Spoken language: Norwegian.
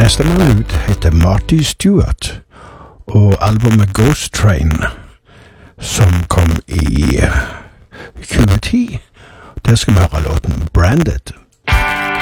Nestemann ut heter Marty Stewart, og albumet Ghost Train, som kom i 2010, der skal vi høre låten Branded.